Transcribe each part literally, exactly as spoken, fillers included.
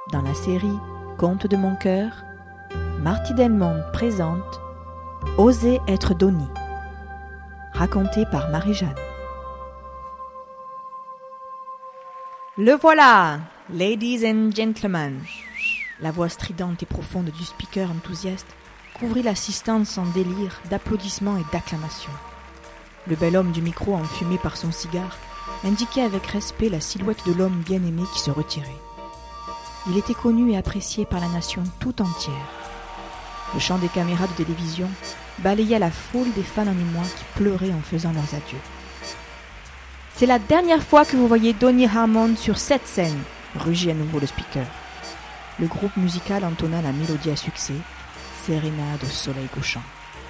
Dans la série Conte de mon cœur, Marty Delmonte présente Oser être Donnie, raconté par Marie-Jeanne. Le voilà, ladies and gentlemen. La voix stridente et profonde du speaker enthousiaste couvrit l'assistance en délire d'applaudissements et d'acclamations. Le bel homme du micro, enfumé par son cigare, indiquait avec respect la silhouette de l'homme bien-aimé qui se retirait. Il était connu et apprécié par la nation tout entière. Le chant des caméras de télévision balayait la foule des fans en émoi qui pleuraient en faisant leurs adieux. « C'est la dernière fois que vous voyez Donnie Hammond sur cette scène !» rugit à nouveau le speaker. Le groupe musical entonna la mélodie à succès, Sérénade au soleil couchant.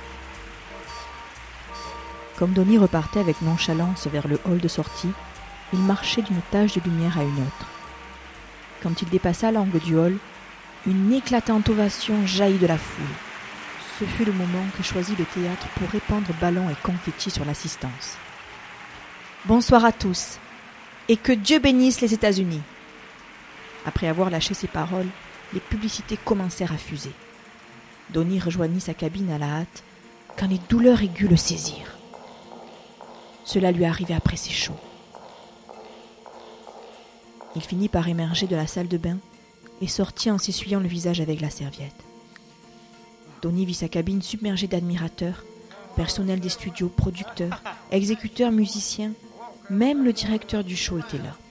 Comme Donnie repartait avec nonchalance vers le hall de sortie, il marchait d'une tache de lumière à une autre. Quand il dépassa l'angle du hall, une éclatante ovation jaillit de la foule. Ce fut le moment que choisit le théâtre pour répandre ballons et confettis sur l'assistance. Bonsoir à tous, et que Dieu bénisse les États-Unis. Après avoir lâché ces paroles, les publicités commencèrent à fuser. Donnie rejoignit sa cabine à la hâte quand les douleurs aiguës le saisirent. Cela lui arrivait après ses shows. Il finit par émerger de la salle de bain et sortit en s'essuyant le visage avec la serviette. Donnie vit sa cabine submergée d'admirateurs, personnel des studios, producteurs, exécuteurs, musiciens, même le directeur du show était là.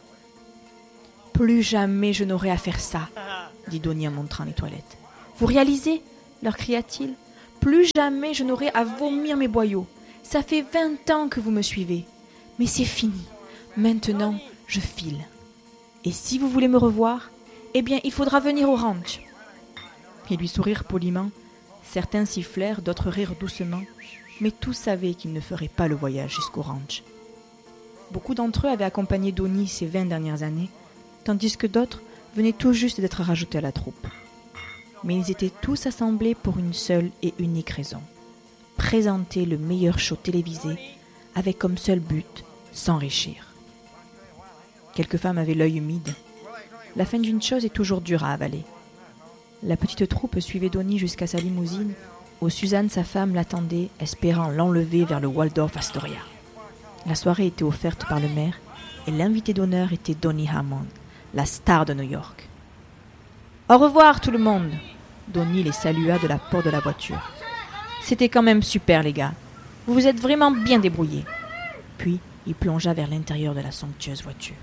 « Plus jamais je n'aurai à faire ça !» dit Donnie en montrant les toilettes. « Vous réalisez ?» leur cria-t-il. « Plus jamais je n'aurai à vomir mes boyaux. Ça fait vingt ans que vous me suivez. Mais c'est fini. Maintenant, je file. Et si vous voulez me revoir, eh bien, il faudra venir au ranch. » Ils lui sourirent poliment. Certains sifflèrent, d'autres rirent doucement, mais tous savaient qu'ils ne feraient pas le voyage jusqu'au ranch. Beaucoup d'entre eux avaient accompagné Donnie ces vingt dernières années, tandis que d'autres venaient tout juste d'être rajoutés à la troupe. Mais ils étaient tous assemblés pour une seule et unique raison. Présenter le meilleur show télévisé avec comme seul but s'enrichir. Quelques femmes avaient l'œil humide. La fin d'une chose est toujours dure à avaler. La petite troupe suivait Donnie jusqu'à sa limousine, où Suzanne, sa femme, l'attendait, espérant l'enlever vers le Waldorf Astoria. La soirée était offerte par le maire, et l'invité d'honneur était Donnie Hammond, la star de New York. « Au revoir tout le monde !» Donnie les salua de la porte de la voiture. « C'était quand même super, les gars. Vous vous êtes vraiment bien débrouillés. » Puis, il plongea vers l'intérieur de la somptueuse voiture.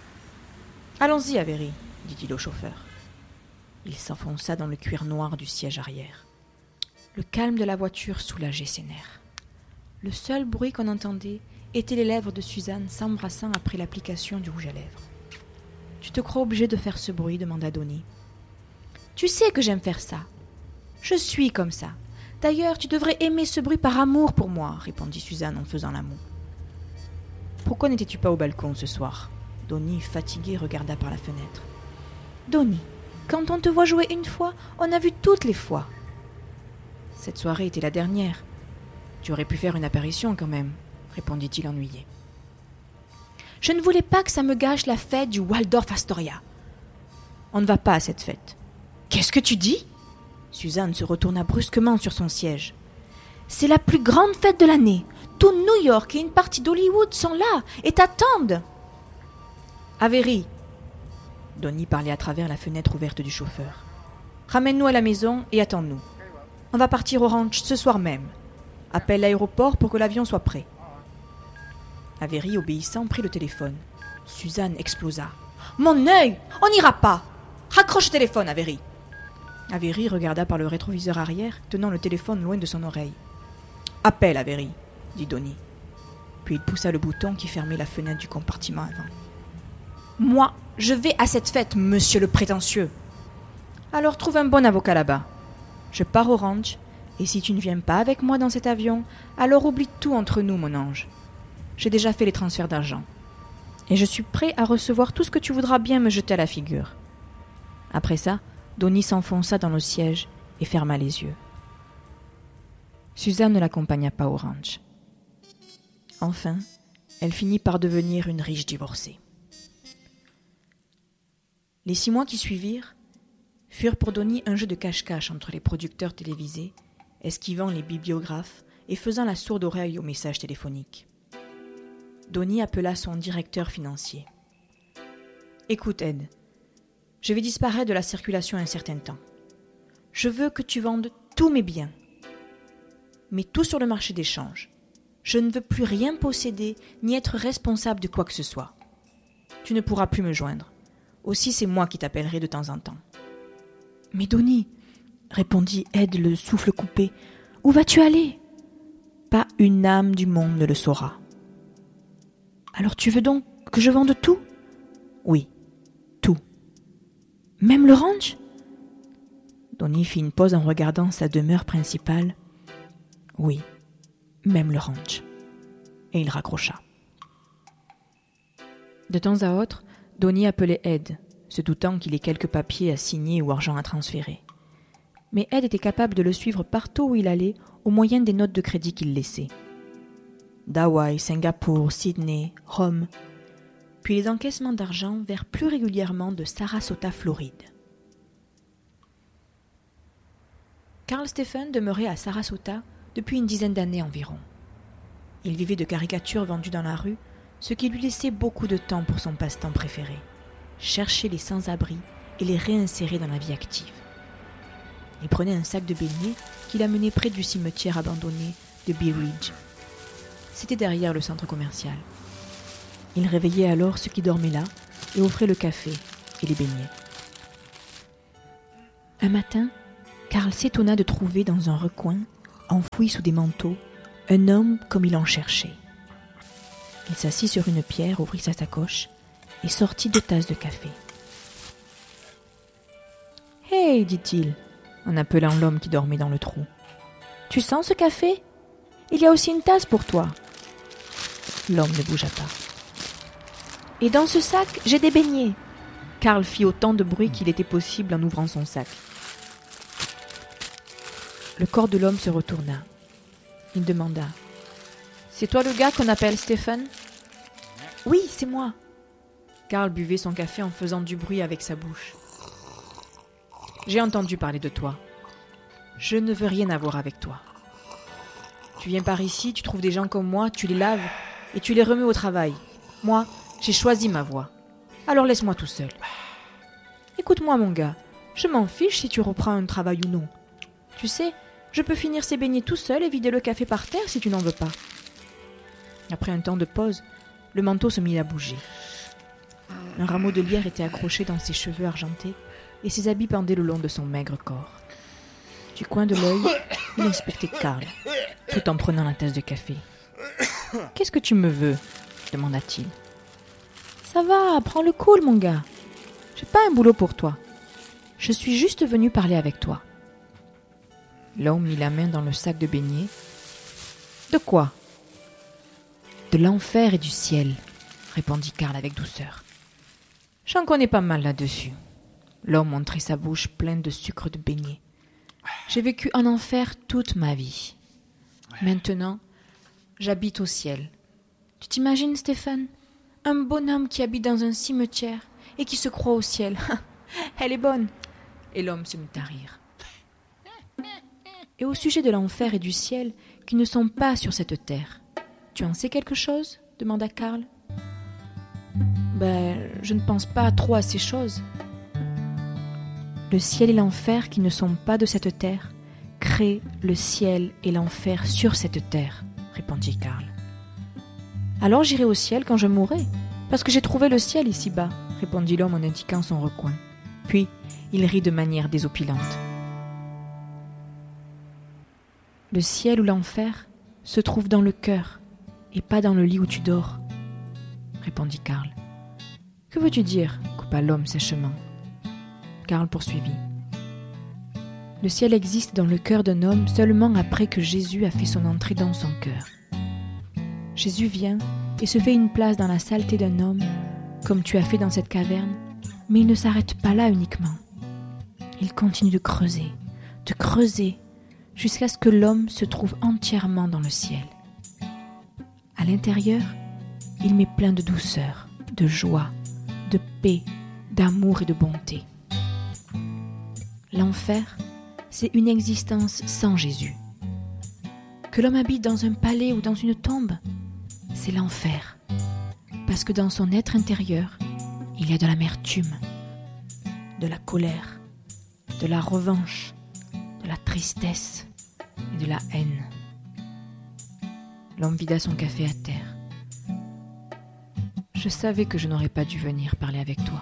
« Allons-y, Avery, » dit-il au chauffeur. Il s'enfonça dans le cuir noir du siège arrière. Le calme de la voiture soulageait ses nerfs. Le seul bruit qu'on entendait était les lèvres de Suzanne s'embrassant après l'application du rouge à lèvres. « Tu te crois obligé de faire ce bruit ?» demanda Donnie. « Tu sais que j'aime faire ça. Je suis comme ça. D'ailleurs, tu devrais aimer ce bruit par amour pour moi, » répondit Suzanne en faisant la moue. « Pourquoi n'étais-tu pas au balcon ce soir ?» Donnie, fatigué, regarda par la fenêtre. « Donnie, quand on te voit jouer une fois, on a vu toutes les fois. » « Cette soirée était la dernière. Tu aurais pu faire une apparition quand même, » répondit-il ennuyé. « Je ne voulais pas que ça me gâche la fête du Waldorf Astoria. » « On ne va pas à cette fête. »« Qu'est-ce que tu dis ?» Suzanne se retourna brusquement sur son siège. « C'est la plus grande fête de l'année. Tout New York et une partie d'Hollywood sont là et t'attendent. »« Avery !» Donnie parlait à travers la fenêtre ouverte du chauffeur. « Ramène-nous à la maison et attends-nous. On va partir au ranch ce soir même. Appelle l'aéroport pour que l'avion soit prêt. » Avery, obéissant, prit le téléphone. Suzanne explosa. « Mon œil! On n'ira pas! Raccroche le téléphone, Avery !» Avery regarda par le rétroviseur arrière, tenant le téléphone loin de son oreille. « Appelle, Avery !» dit Donnie. Puis il poussa le bouton qui fermait la fenêtre du compartiment avant. « Moi, je vais à cette fête, monsieur le prétentieux !»« Alors trouve un bon avocat là-bas. Je pars au ranch, et si tu ne viens pas avec moi dans cet avion, alors oublie tout entre nous, mon ange. J'ai déjà fait les transferts d'argent. Et je suis prêt à recevoir tout ce que tu voudras bien me jeter à la figure. » Après ça, Donnie s'enfonça dans le siège et ferma les yeux. Suzanne ne l'accompagna pas au ranch. Enfin, elle finit par devenir une riche divorcée. Les six mois qui suivirent furent pour Donnie un jeu de cache-cache entre les producteurs télévisés, esquivant les bibliographes et faisant la sourde oreille aux messages téléphoniques. Donnie appela son directeur financier. « Écoute, Ed, je vais disparaître de la circulation un certain temps. Je veux que tu vendes tous mes biens. Mais tout sur le marché d'échange. Je ne veux plus rien posséder ni être responsable de quoi que ce soit. Tu ne pourras plus me joindre. Aussi, c'est moi qui t'appellerai de temps en temps. »« Mais Donnie, répondit Ed, le souffle coupé, où vas-tu aller ? Pas une âme du monde ne le saura. »« Alors tu veux donc que je vende tout ? » ?»« Oui, tout. Même le ranch ? » Donnie fit une pause en regardant sa demeure principale. « Oui, même le ranch. » Et il raccrocha. De temps à autre, Donnie appelait Ed, se doutant qu'il ait quelques papiers à signer ou argent à transférer. Mais Ed était capable de le suivre partout où il allait au moyen des notes de crédit qu'il laissait. D'Hawaï, Singapour, Sydney, Rome, puis les encaissements d'argent vers plus régulièrement de Sarasota, Floride. Carl Stephen demeurait à Sarasota depuis une dizaine d'années environ. Il vivait de caricatures vendues dans la rue, ce qui lui laissait beaucoup de temps pour son passe-temps préféré, chercher les sans-abri et les réinsérer dans la vie active. Il prenait un sac de beignets qu'il amenait près du cimetière abandonné de Bee Ridge. C'était derrière le centre commercial. Il réveillait alors ceux qui dormaient là et offrait le café et les beignets. Un matin, Carl s'étonna de trouver dans un recoin, enfoui sous des manteaux, un homme comme il en cherchait. Il s'assit sur une pierre, ouvrit sa sacoche et sortit deux tasses de café. « Hey !» dit-il, en appelant l'homme qui dormait dans le trou. « Tu sens ce café ? Il y a aussi une tasse pour toi. » L'homme ne bougea pas. « Et dans ce sac, j'ai des beignets. » Carl fit autant de bruit qu'il était possible en ouvrant son sac. Le corps de l'homme se retourna. Il demanda. « C'est toi le gars qu'on appelle Stephen ?»« Oui, c'est moi. » Carl buvait son café en faisant du bruit avec sa bouche. « J'ai entendu parler de toi. Je ne veux rien avoir avec toi. Tu viens par ici, tu trouves des gens comme moi, tu les laves et tu les remets au travail. Moi, j'ai choisi ma voie. Alors laisse-moi tout seul. Écoute-moi mon gars, je m'en fiche si tu reprends un travail ou non. Tu sais, je peux finir ces beignets tout seul et vider le café par terre si tu n'en veux pas. » Après un temps de pause, le manteau se mit à bouger. Un rameau de lierre était accroché dans ses cheveux argentés et ses habits pendaient le long de son maigre corps. Du coin de l'œil, il inspectait Carl, tout en prenant la tasse de café. « Qu'est-ce que tu me veux ?» demanda-t-il. « Ça va, prends le cool, mon gars. J'ai pas un boulot pour toi. Je suis juste venu parler avec toi. » L'homme mit la main dans le sac de beignets. « De quoi ?»« De l'enfer et du ciel, » répondit Carl avec douceur. « J'en connais pas mal là-dessus. » L'homme montrait sa bouche pleine de sucre de beignets. « J'ai vécu en enfer toute ma vie. Maintenant, j'habite au ciel. Tu t'imagines, Stéphane ? Un bonhomme qui habite dans un cimetière et qui se croit au ciel. Elle est bonne. » Et l'homme se mit à rire. « Et au sujet de l'enfer et du ciel, qui ne sont pas sur cette terre, tu en sais quelque chose ? » demanda Carl. « Ben, je ne pense pas trop à ces choses. » « Le ciel et l'enfer qui ne sont pas de cette terre créent le ciel et l'enfer sur cette terre, » répondit Carl. « Alors j'irai au ciel quand je mourrai, parce que j'ai trouvé le ciel ici-bas, » répondit l'homme en indiquant son recoin. Puis il rit de manière désopilante. « Le ciel ou l'enfer se trouve dans le cœur et pas dans le lit où tu dors, » répondit Carl. « Que veux-tu dire ?» coupa l'homme sèchement. Carl poursuivit. « Le ciel existe dans le cœur d'un homme seulement après que Jésus a fait son entrée dans son cœur. Jésus vient et se fait une place dans la saleté d'un homme, comme tu as fait dans cette caverne, mais il ne s'arrête pas là uniquement. Il continue de creuser, de creuser, jusqu'à ce que l'homme se trouve entièrement dans le ciel. À l'intérieur, il met plein de douceur, de joie, de paix, d'amour et de bonté. L'enfer, c'est une existence sans Jésus. Que l'homme habite dans un palais ou dans une tombe, c'est l'enfer. Parce que dans son être intérieur, il y a de l'amertume, de la colère, de la revanche, de la tristesse et de la haine. L'homme vida son café à terre. Je savais que je n'aurais pas dû venir parler avec toi.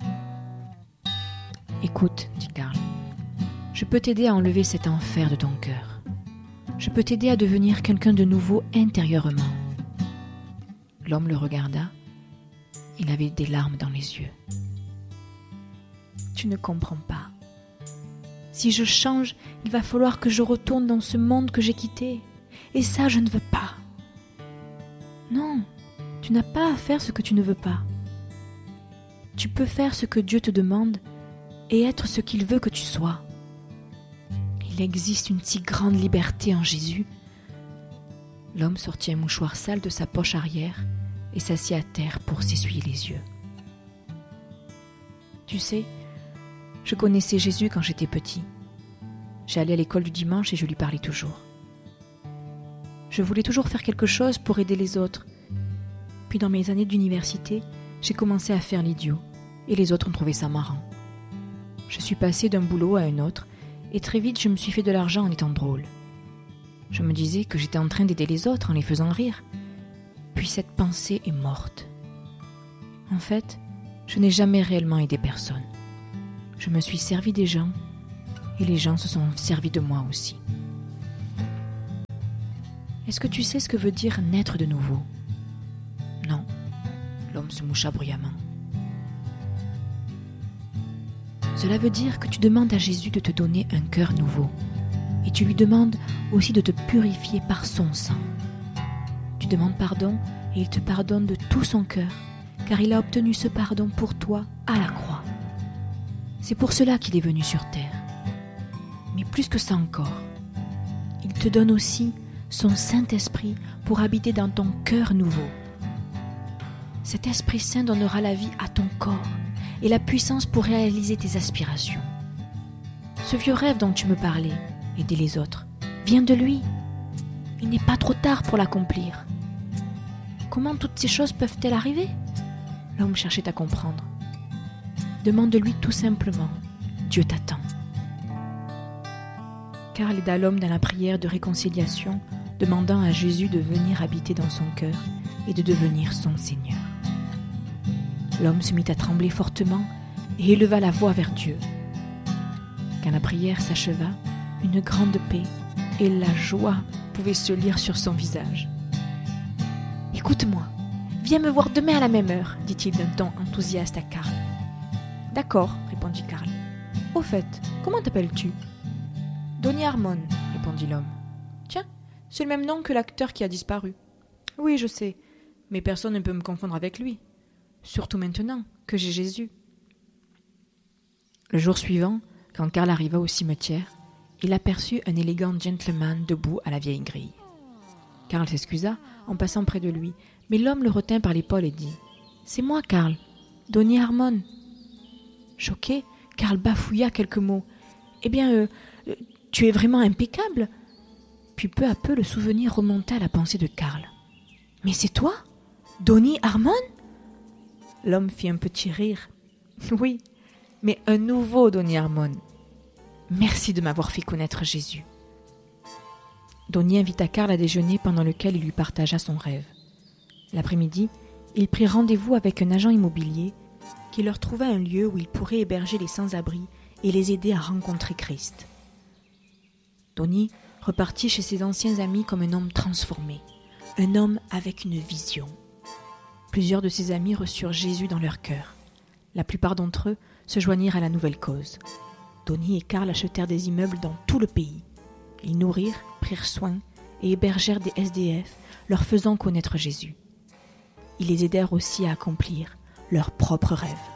Écoute, dit Karl, je peux t'aider à enlever cet enfer de ton cœur. Je peux t'aider à devenir quelqu'un de nouveau intérieurement. L'homme le regarda. Il avait des larmes dans les yeux. Tu ne comprends pas. Si je change, il va falloir que je retourne dans ce monde que j'ai quitté. Et ça, je ne veux pas. Non, tu n'as pas à faire ce que tu ne veux pas. Tu peux faire ce que Dieu te demande et être ce qu'il veut que tu sois. Il existe une si grande liberté en Jésus. L'homme sortit un mouchoir sale de sa poche arrière et s'assit à terre pour s'essuyer les yeux. Tu sais, je connaissais Jésus quand j'étais petit. J'allais à l'école du dimanche et je lui parlais toujours. Je voulais toujours faire quelque chose pour aider les autres. Puis dans mes années d'université, j'ai commencé à faire l'idiot et les autres ont trouvé ça marrant. Je suis passée d'un boulot à un autre et très vite je me suis fait de l'argent en étant drôle. Je me disais que j'étais en train d'aider les autres en les faisant rire. Puis cette pensée est morte. En fait, je n'ai jamais réellement aidé personne. Je me suis servi des gens et les gens se sont servis de moi aussi. Est-ce que tu sais ce que veut dire naître de nouveau ? Non. L'homme se moucha bruyamment. Cela veut dire que tu demandes à Jésus de te donner un cœur nouveau. Et tu lui demandes aussi de te purifier par son sang. Tu demandes pardon et il te pardonne de tout son cœur, car il a obtenu ce pardon pour toi à la croix. C'est pour cela qu'il est venu sur terre. Mais plus que ça encore, il te donne aussi son Saint-Esprit pour habiter dans ton cœur nouveau. Cet Esprit Saint donnera la vie à ton corps et la puissance pour réaliser tes aspirations. Ce vieux rêve dont tu me parlais, aider les autres, vient de lui. Il n'est pas trop tard pour l'accomplir. Comment toutes ces choses peuvent-elles arriver ? L'homme cherchait à comprendre. Demande-lui tout simplement. Dieu t'attend. Karl aida l'homme dans la prière de réconciliation, demandant à Jésus de venir habiter dans son cœur et de devenir son Seigneur. L'homme se mit à trembler fortement et éleva la voix vers Dieu. Quand la prière s'acheva, une grande paix et la joie pouvaient se lire sur son visage. « Écoute-moi, viens me voir demain à la même heure, dit-il d'un ton enthousiaste à Karl. « D'accord, répondit Karl. « Au fait, comment t'appelles-tu » ? « Donny Harmon, répondit l'homme. « Tiens, c'est le même nom que l'acteur qui a disparu. »« Oui, je sais, mais personne ne peut me confondre avec lui. Surtout maintenant que j'ai Jésus. » Le jour suivant, quand Karl arriva au cimetière, il aperçut un élégant gentleman debout à la vieille grille. Karl s'excusa en passant près de lui, mais l'homme le retint par l'épaule et dit « C'est moi, Karl, Donny Harmon. » Choqué, Karl bafouilla quelques mots. « Eh bien, euh, euh, tu es vraiment impeccable !» Puis peu à peu, le souvenir remonta à la pensée de Karl. « Mais c'est toi, Donny Harmon ?» L'homme fit un petit rire. « Oui, mais un nouveau Donny Harmon. Merci de m'avoir fait connaître Jésus. » Donny invita Karl à déjeuner pendant lequel il lui partagea son rêve. L'après-midi, il prit rendez-vous avec un agent immobilier qui leur trouva un lieu où il pourrait héberger les sans-abri et les aider à rencontrer Christ. Donny repartit chez ses anciens amis comme un homme transformé, un homme avec une vision. Plusieurs de ses amis reçurent Jésus dans leur cœur. La plupart d'entre eux se joignirent à la nouvelle cause. Donny et Karl achetèrent des immeubles dans tout le pays. Ils nourrirent, prirent soin et hébergèrent des S D F, leur faisant connaître Jésus. Ils les aidèrent aussi à accomplir leurs propres rêves.